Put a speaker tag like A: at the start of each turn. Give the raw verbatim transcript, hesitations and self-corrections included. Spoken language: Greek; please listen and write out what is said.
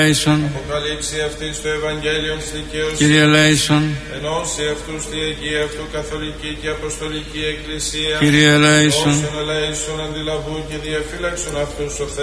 A: Αποκαλύψει αυτής το Ευαγγέλιο της δικαίωσης.
B: Κύριε ελέησον.
A: Ενώσει αυτούς τη Αγία αυτού Καθολική και Αποστολική Εκκλησία.
B: Κύριε ελέησον.
A: Όσων ελέησον αντιλαβούν και διαφύλαξον αυτούς ο Θεός.